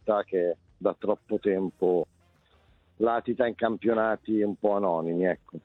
società che da troppo tempo latita in campionati un po' anonimi, ecco.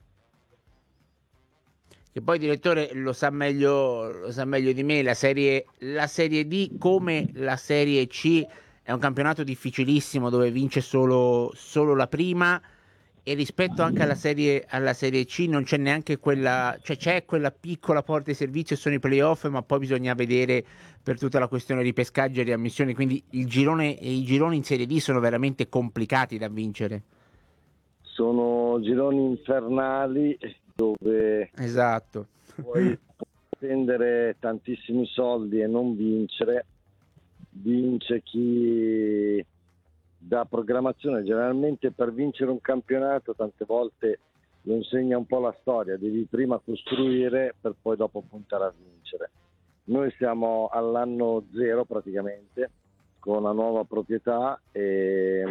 Che poi, direttore, lo sa meglio di me, la serie D come la Serie C è un campionato difficilissimo dove vince solo la prima, e rispetto anche alla serie C non c'è neanche quella, cioè c'è quella piccola porta di servizio e sono i playoff, ma poi bisogna vedere per tutta la questione di pescaggio e riammissioni, quindi i gironi in Serie D sono veramente complicati da vincere. Sono gironi infernali dove Esatto. puoi spendere tantissimi soldi e non vincere. Vince chi da programmazione. Generalmente per vincere un campionato tante volte lo insegna un po' la storia, devi prima costruire per poi dopo puntare a vincere. Noi siamo all'anno zero praticamente con una nuova proprietà e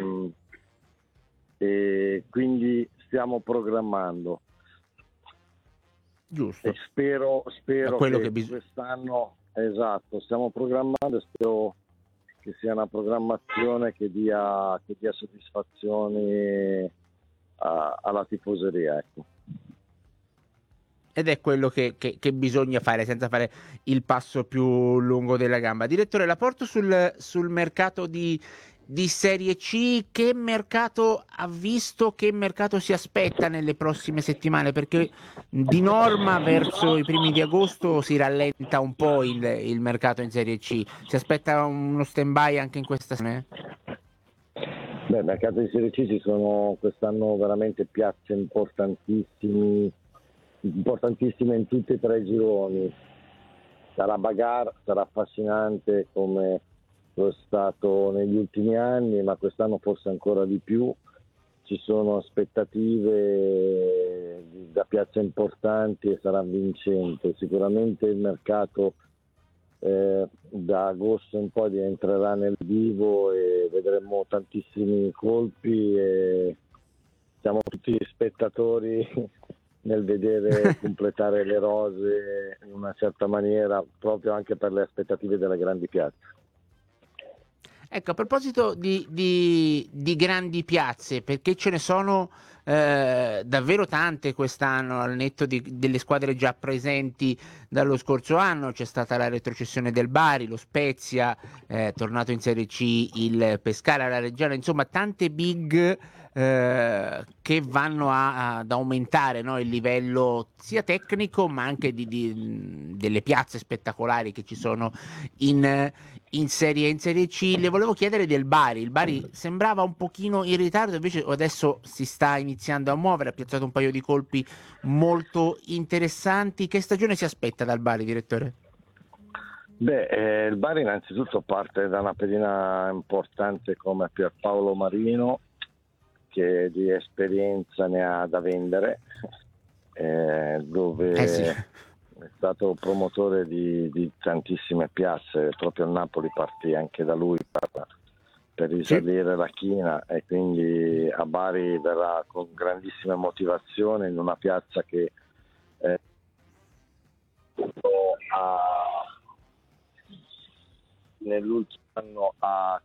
quindi stiamo programmando. Giusto. E spero che quest'anno, esatto, stiamo programmando e spero che sia una programmazione che dia soddisfazioni alla tifoseria, ecco. Ed è quello che bisogna fare senza fare il passo più lungo della gamba. Direttore, la porto sul mercato di Serie C. Che mercato ha visto, che mercato si aspetta nelle prossime settimane? Perché di norma verso i primi di agosto si rallenta un po' il mercato in Serie C. Si aspetta uno stand-by anche in questa stagione? Beh, il mercato di Serie C ci sono quest'anno veramente piazze importantissime in tutti e tre i gironi. Sarà bagarre, sarà affascinante come lo è stato negli ultimi anni, ma quest'anno forse ancora di più. Ci sono aspettative da piazze importanti e sarà vincente. Sicuramente il mercato da agosto in poi entrerà nel vivo e vedremo tantissimi colpi e siamo tutti spettatori nel vedere completare le rose in una certa maniera, proprio anche per le aspettative delle grandi piazze. Ecco, a proposito di grandi piazze, perché ce ne sono davvero tante quest'anno, al netto delle squadre già presenti dallo scorso anno. C'è stata la retrocessione del Bari, lo Spezia, tornato in Serie C il Pescara, la Reggiana, insomma tante big che vanno ad aumentare, no, il livello sia tecnico ma anche delle piazze spettacolari che ci sono in Serie C. Le volevo chiedere del Bari. Il Bari sembrava un pochino in ritardo, invece adesso si sta iniziando a muovere, ha piazzato un paio di colpi molto interessanti. Che stagione si aspetta dal Bari, direttore? Beh, il Bari innanzitutto parte da una pedina importante come Pierpaolo Marino, che di esperienza ne ha da vendere, dove Sì. è stato promotore di tantissime piazze. Proprio il Napoli partì anche da lui per risalire la china, e quindi a Bari verrà con grandissime motivazioni in una piazza che nell'ultimo anno ha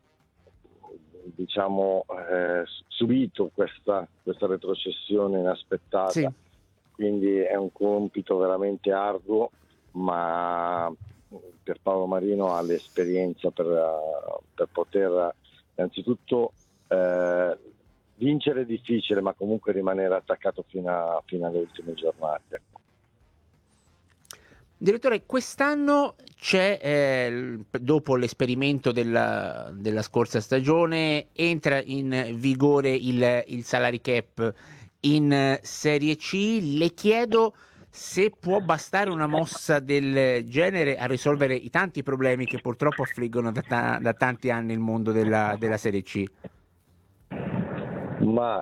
subito questa retrocessione inaspettata. Sì. Quindi è un compito veramente arduo, ma Pierpaolo Marino ha l'esperienza per poter innanzitutto vincere è difficile, ma comunque rimanere attaccato fino alle ultime giornate. Direttore, quest'anno c'è, dopo l'esperimento della scorsa stagione, entra in vigore il salary cap in Serie C. Le chiedo se può bastare una mossa del genere a risolvere i tanti problemi che purtroppo affliggono da tanti anni il mondo della Serie C. Ma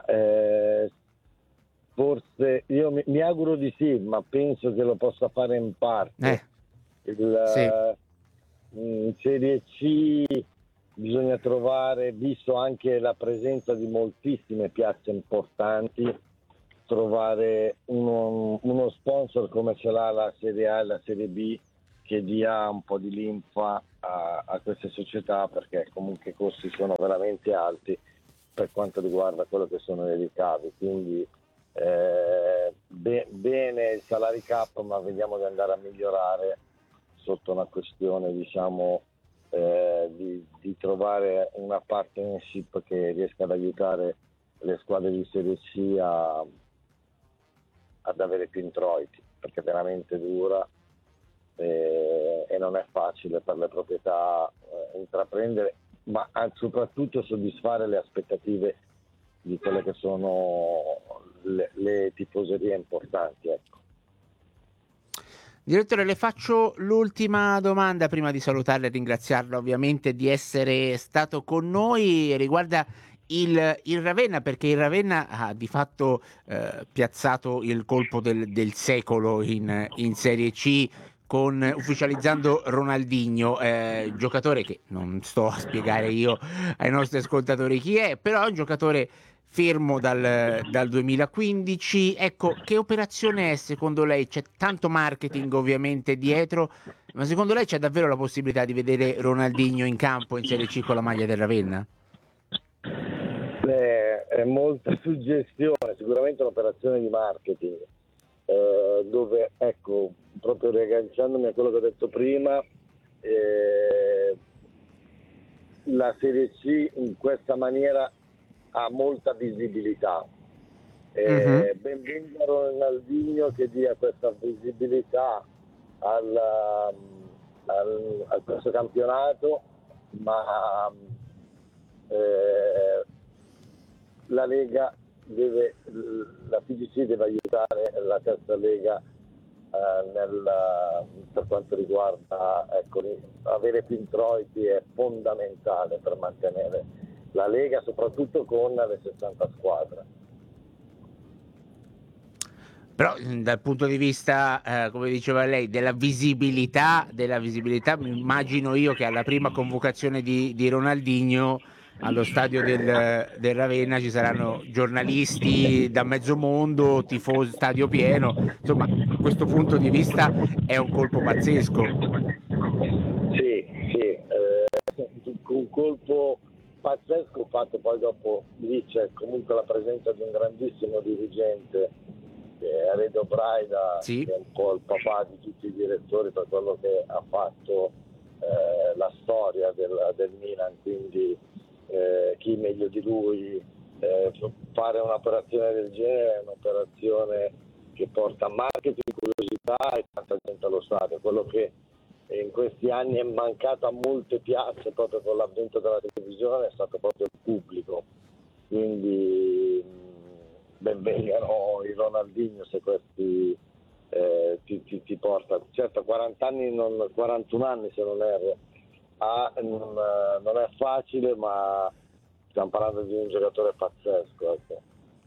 forse io mi auguro di sì, ma penso che lo possa fare in parte. Sì. In Serie C bisogna trovare, visto anche la presenza di moltissime piazze importanti, trovare uno sponsor come ce l'ha la Serie A e la Serie B, che dia un po' di linfa a queste società, perché comunque i costi sono veramente alti per quanto riguarda quello che sono i ricavi, quindi bene il salary cap, ma vediamo di andare a migliorare sotto una questione, diciamo, di trovare una partnership che riesca ad aiutare le squadre di Serie C ad avere più introiti, perché è veramente dura e non è facile per le proprietà intraprendere, ma soprattutto soddisfare le aspettative di quelle che sono le tifoserie importanti, ecco. Direttore, le faccio l'ultima domanda prima di salutarla e ringraziarla ovviamente di essere stato con noi. Riguarda il Ravenna, perché il Ravenna ha di fatto piazzato il colpo del secolo in Serie C, ufficializzando Ronaldinho, giocatore che non sto a spiegare io ai nostri ascoltatori chi è, però è un giocatore fermo dal 2015. Ecco, che operazione è secondo lei? C'è tanto marketing ovviamente dietro, ma secondo lei c'è davvero la possibilità di vedere Ronaldinho in campo in Serie C con la maglia del Ravenna? È molta suggestione, sicuramente un'operazione di marketing, dove, ecco, proprio riagganciandomi a quello che ho detto prima, la Serie C in questa maniera ha molta visibilità. Ben venga Ronaldinho che dia questa visibilità a questo campionato, ma la Lega la FIGC deve aiutare la terza Lega per quanto riguarda, ecco, avere più introiti è fondamentale per mantenere la Lega, soprattutto con le 60 squadre. Però dal punto di vista, come diceva lei, della visibilità, mi immagino io che alla prima convocazione di Ronaldinho allo stadio del Ravenna ci saranno giornalisti da mezzo mondo, tifosi, stadio pieno. Insomma, da questo punto di vista è un colpo pazzesco. Sì, un colpo pazzesco fatto poi dopo. Lì c'è comunque la presenza di un grandissimo dirigente, che è Redo Braida, sì, che è un po' il papà di tutti i direttori per quello che ha fatto la storia del Milan, quindi chi meglio di lui. Fare un'operazione del genere è un'operazione che porta marketing, curiosità e tanta gente allo stadio, quello che in questi anni è mancato a molte piazze proprio con l'avvento della televisione è stato proprio il pubblico, quindi benvengano i Ronaldinho se questi ti porta, certo 40 anni, 41 anni se non erro, non è facile, ma stiamo parlando di un giocatore pazzesco, ecco.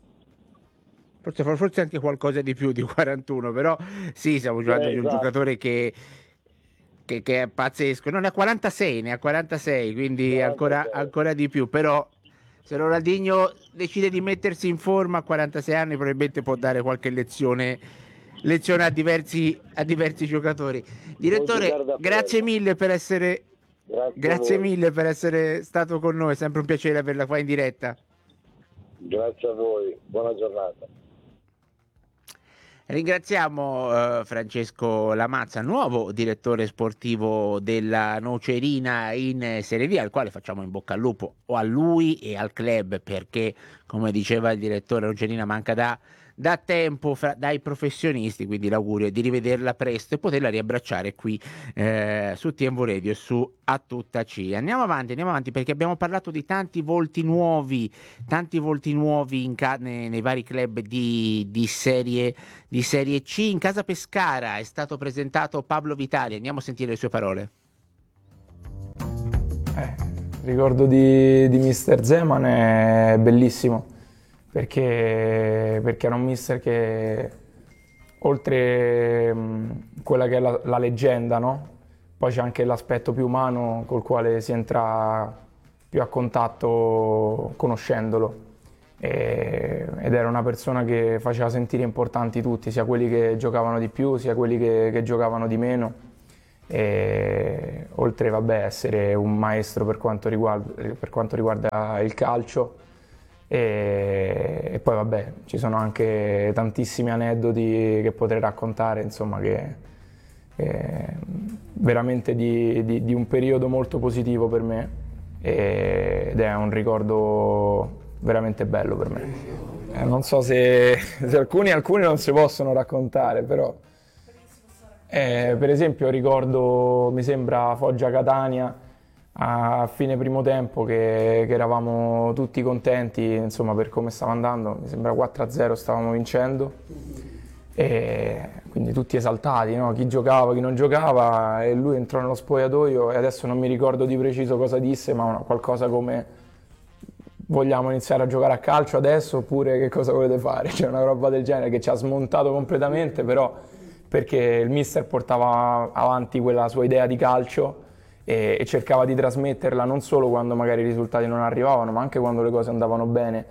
Forse anche qualcosa di più di 41, però sì, stiamo parlando di un Esatto. giocatore che è pazzesco. Non ne ha 46, ne ha 46, quindi 46. ancora di più. Però se Ronaldinho decide di mettersi in forma a 46 anni, probabilmente può dare qualche lezione a diversi giocatori. Direttore, grazie mille per essere stato con noi, è sempre un piacere averla qua in diretta. Grazie a voi, buona giornata. Ringraziamo Francesco Lamazza, nuovo direttore sportivo della Nocerina in Serie D, al quale facciamo in bocca al lupo, o a lui e al club, perché come diceva il direttore, Nocerina manca da tempo dai professionisti, quindi l'augurio è di rivederla presto e poterla riabbracciare qui su TMV Radio e su A Tutta C. Andiamo avanti perché abbiamo parlato di tanti volti nuovi nei vari club di Serie C. In casa Pescara è stato presentato Pablo Vitali, andiamo a sentire le sue parole. Ricordo di Mister Zeman è bellissimo, perché era un mister che oltre quella che è la leggenda, no? Poi c'è anche l'aspetto più umano col quale si entra più a contatto conoscendolo. Ed era una persona che faceva sentire importanti tutti, sia quelli che giocavano di più, sia quelli che giocavano di meno. e, oltre a essere un maestro per quanto riguarda il calcio. E poi ci sono anche tantissimi aneddoti che potrei raccontare, insomma, veramente di un periodo molto positivo per me, ed è un ricordo veramente bello per me. Non so se alcuni non si possono raccontare, però per esempio ricordo, mi sembra, Foggia-Catania a fine primo tempo che eravamo tutti contenti, insomma, per come stava andando. Mi sembra 4-0 stavamo vincendo, e quindi tutti esaltati, no? Chi giocava, chi non giocava, e lui entrò nello spogliatoio e adesso non mi ricordo di preciso cosa disse, ma qualcosa come: vogliamo iniziare a giocare a calcio adesso oppure che cosa volete fare? C'è una roba del genere che ci ha smontato completamente, però perché il mister portava avanti quella sua idea di calcio e cercava di trasmetterla non solo quando magari i risultati non arrivavano, ma anche quando le cose andavano bene,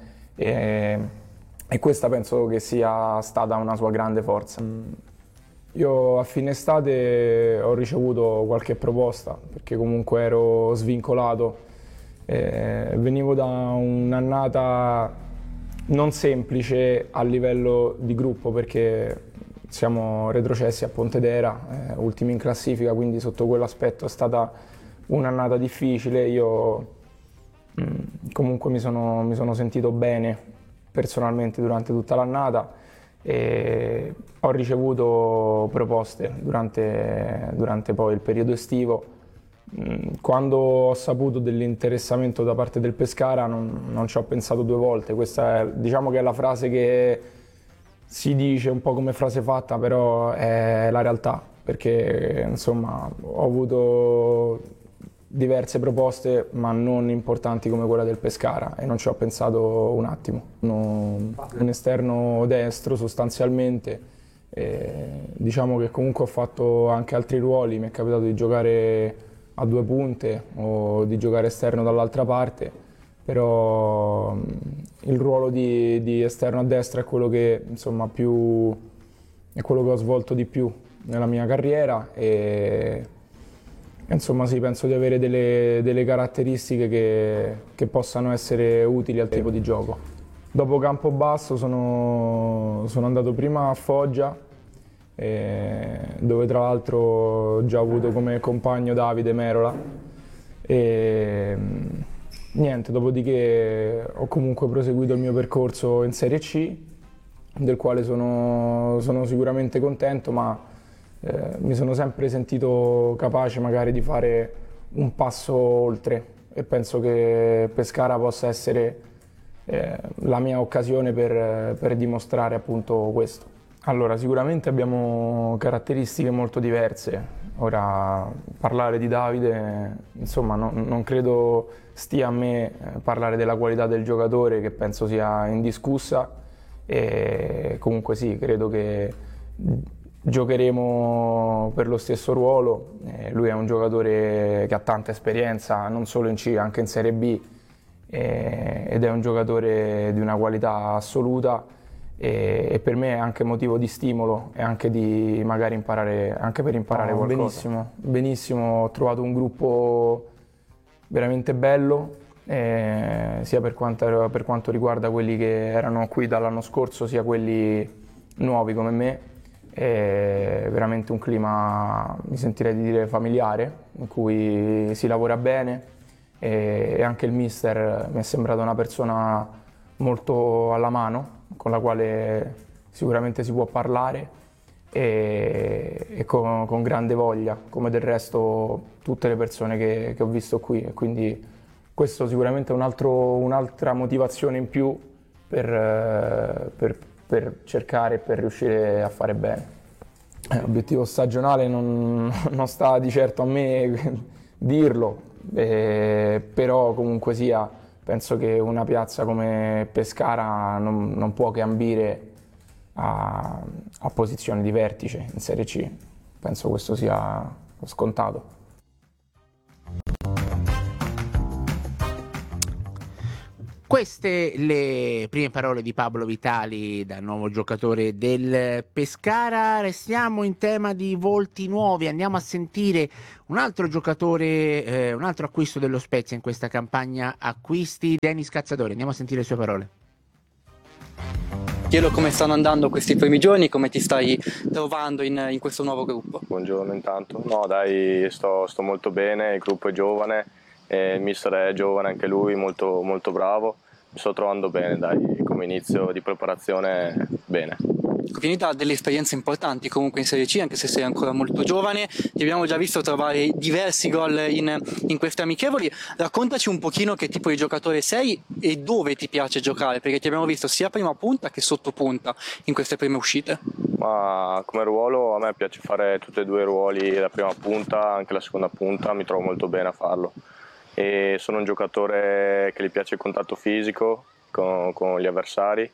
e questa penso che sia stata una sua grande forza. Io a fine estate ho ricevuto qualche proposta, perché comunque ero svincolato, venivo da un'annata non semplice a livello di gruppo, perché siamo retrocessi a Pontedera, ultimi in classifica, quindi sotto quell'aspetto è stata un'annata difficile. Io comunque mi sono sentito bene personalmente durante tutta l'annata, e ho ricevuto proposte durante poi il periodo estivo. Quando ho saputo dell'interessamento da parte del Pescara non ci ho pensato due volte. Questa diciamo che è la frase che si dice un po' come frase fatta, però è la realtà, perché insomma ho avuto diverse proposte ma non importanti come quella del Pescara, e non ci ho pensato un attimo. Un esterno destro sostanzialmente, diciamo che comunque ho fatto anche altri ruoli, mi è capitato di giocare a due punte o di giocare esterno dall'altra parte, però il ruolo di esterno a destra è quello che insomma è quello che ho svolto di più nella mia carriera, e insomma sì, penso di avere delle caratteristiche che possano essere utili al tipo di gioco. Dopo Campobasso sono andato prima a Foggia, dove tra l'altro ho già avuto come compagno Davide Merola, e niente, dopodiché ho comunque proseguito il mio percorso in Serie C, del quale sono sicuramente contento, ma mi sono sempre sentito capace magari di fare un passo oltre, e penso che Pescara possa essere la mia occasione per dimostrare appunto questo. Allora, sicuramente abbiamo caratteristiche molto diverse. Ora, parlare di Davide, insomma, non credo stia a me parlare della qualità del giocatore, che penso sia indiscussa, e comunque sì, credo che giocheremo per lo stesso ruolo. Lui è un giocatore che ha tanta esperienza, non solo in C, anche in Serie B, ed è un giocatore di una qualità assoluta, e per me è anche motivo di stimolo e anche di magari imparare, anche per imparare qualcosa. Benissimo, ho trovato un gruppo veramente bello, sia per quanto riguarda quelli che erano qui dall'anno scorso, sia quelli nuovi come me. È veramente un clima, mi sentirei di dire, familiare, in cui si lavora bene, e anche il mister mi è sembrato una persona molto alla mano, con la quale sicuramente si può parlare, e con grande voglia, come del resto tutte le persone che ho visto qui, e quindi questo sicuramente è un'altra motivazione in più per cercare e per riuscire a fare bene. L'obiettivo stagionale non sta di certo a me dirlo, però comunque sia, penso che una piazza come Pescara non può che ambire a posizioni di vertice in Serie C. Penso questo sia scontato. Queste le prime parole di Pablo Vitali, da nuovo giocatore del Pescara. Restiamo in tema di volti nuovi, andiamo a sentire un altro giocatore, un altro acquisto dello Spezia in questa campagna acquisti, Denis Cazzatori. Andiamo a sentire le sue parole. Chiedo come stanno andando questi primi giorni, come ti stai trovando in questo nuovo gruppo. Buongiorno intanto. No dai, sto molto bene, il gruppo è giovane, il mister è giovane anche lui, molto, molto bravo. Mi sto trovando bene, dai, come inizio di preparazione bene. Finita delle esperienze importanti comunque in Serie C, anche se sei ancora molto giovane, ti abbiamo già visto trovare diversi gol in queste amichevoli. Raccontaci un pochino che tipo di giocatore sei e dove ti piace giocare, perché ti abbiamo visto sia prima punta che sotto punta in queste prime uscite. Ma come ruolo a me piace fare tutti e due i ruoli, la prima punta, anche la seconda punta, mi trovo molto bene a farlo. E sono un giocatore che gli piace il contatto fisico con gli avversari.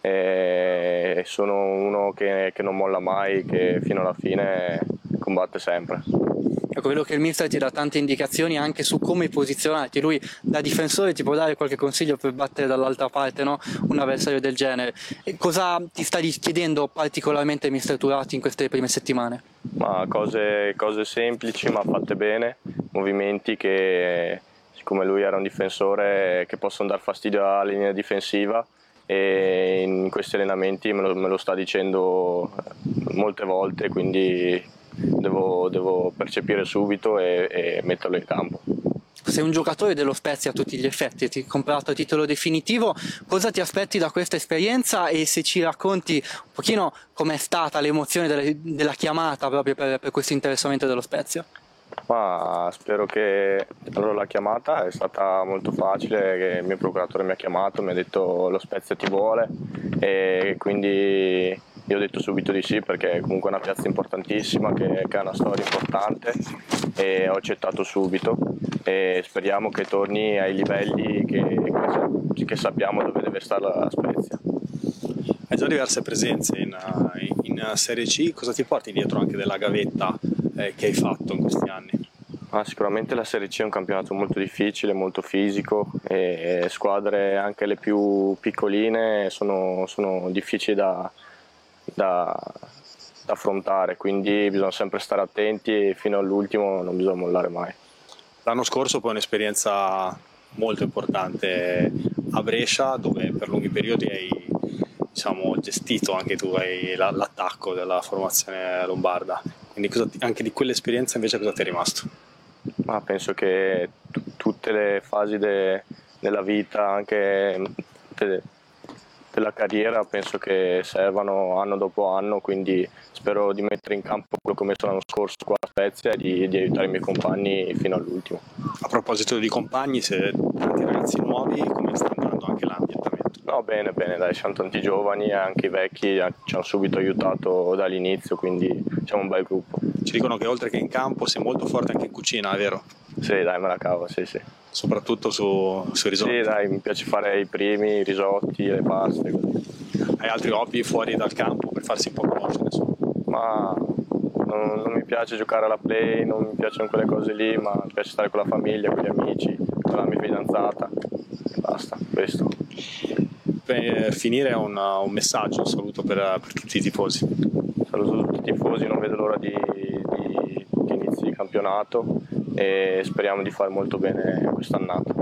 E sono uno che non molla mai, che fino alla fine combatte sempre. Ecco, vedo che il mister ti dà tante indicazioni anche su come posizionarti. Lui da difensore ti può dare qualche consiglio per battere dall'altra parte, no? Un avversario del genere. E cosa ti sta chiedendo particolarmente il mister Turati in queste prime settimane? Ma cose semplici ma fatte bene, movimenti che, siccome lui era un difensore, che possono dar fastidio alla linea difensiva, e in questi allenamenti me lo sta dicendo molte volte, quindi devo percepire subito e metterlo in campo. Sei un giocatore dello Spezia a tutti gli effetti, ti hai comprato a titolo definitivo. Cosa ti aspetti da questa esperienza e se ci racconti un pochino com'è stata l'emozione della chiamata proprio per questo interessamento dello Spezia? Ma spero che allora, la chiamata è stata molto facile, che il mio procuratore mi ha chiamato, mi ha detto lo Spezia ti vuole, e quindi io ho detto subito di sì, perché comunque è una piazza importantissima che ha una storia importante, e ho accettato subito e speriamo che torni ai livelli che sappiamo dove deve stare la Spezia. Hai già diverse presenze in Serie C, cosa ti porti dietro anche della gavetta che hai fatto in questi anni? Sicuramente la Serie C è un campionato molto difficile, molto fisico, e squadre anche le più piccoline sono difficili da affrontare, quindi bisogna sempre stare attenti e fino all'ultimo non bisogna mollare mai. L'anno scorso poi un'esperienza molto importante a Brescia, dove per lunghi periodi hai gestito anche tu l'attacco della formazione lombarda, quindi anche di quell'esperienza invece cosa ti è rimasto? Ma penso che tutte le fasi della vita, anche della carriera, penso che servano anno dopo anno, quindi spero di mettere in campo quello che ho messo l'anno scorso qua a Spezia e di aiutare i miei compagni fino all'ultimo. A proposito di compagni, se tanti ragazzi nuovi, come sta andando anche l'ambientamento? No, bene, dai, siamo tanti giovani e anche i vecchi ci hanno subito aiutato dall'inizio, quindi siamo un bel gruppo. Ci dicono che oltre che in campo sei molto forte anche in cucina, è vero? Sì, dai, me la cavo, sì. Soprattutto sui risotti? Sì, dai, mi piace fare i primi, i risotti, le paste. Così. Hai altri hobby fuori dal campo per farsi un po' conoscere? Ma non mi piace giocare alla play, non mi piacciono quelle cose lì, ma mi piace stare con la famiglia, con gli amici, con la mia fidanzata e basta, questo. Per finire un messaggio, un saluto per tutti i tifosi. Saluto tutti i tifosi, non vedo l'ora di inizi il campionato e speriamo di fare molto bene quest'annata.